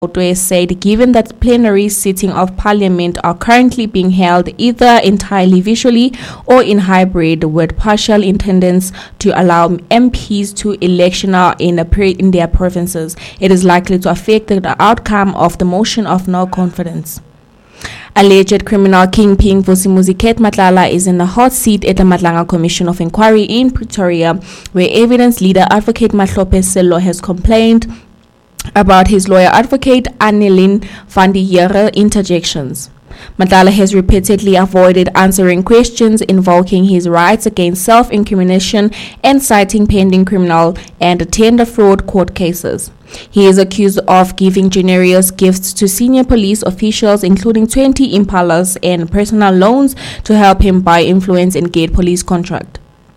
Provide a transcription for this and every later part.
Otwe said given that plenary sitting of parliament are currently being held either entirely visually or in hybrid with partial attendance to allow MPs to electional in their provinces, it is likely to affect the outcome of the motion of no confidence. Alleged criminal kingpin Vusimuzi Kate Matlala is in the hot seat at the Matlanga Commission of Inquiry in Pretoria, where evidence leader Advocate Mahlope Sello has complained about his lawyer advocate Annelien van der Heere interjections. Matlala has repeatedly avoided answering questions invoking his rights against self-incrimination and citing pending criminal and tender fraud court cases. He is accused of giving generous gifts to senior police officials, including 20 Impalas and personal loans to help him buy influence and get police contract.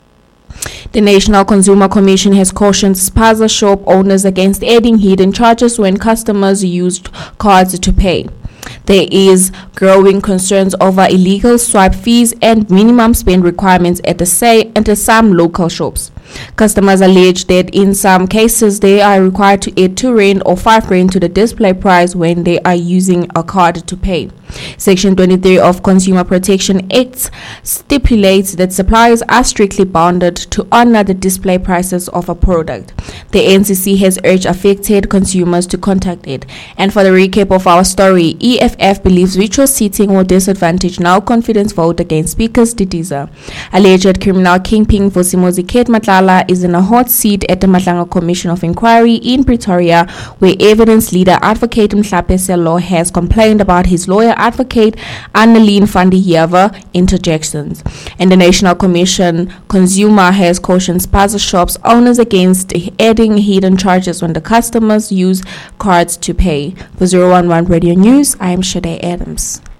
The National Consumer Commission has cautioned spaza shop owners against adding hidden charges when customers used cards to pay. There is growing concerns over illegal swipe fees and minimum spend requirements at some local shops. Customers allege that in some cases they are required to add 2 Rand or 5 Rand to the display price when they are using a card to pay. Section 23 of Consumer Protection Act stipulates that suppliers are strictly bounded to honor the display prices of a product. The NCC has urged affected consumers to contact it. And for the recap of our story, EFF believes virtual seating will disadvantage now confidence vote against Speaker's Didiza. Alleged criminal kingpin Vusimuzi Kate Matlala is in a hot seat at the Matlanga Commission of Inquiry in Pretoria, where evidence leader Advocate Mahlope Sello has complained about his lawyer advocate Annelien van der Heere interjections. And the National Commission Consumer has cautioned spaza shops owners against adding hidden charges when the customers use cards to pay. For 011 Radio News, I am Shade Adams.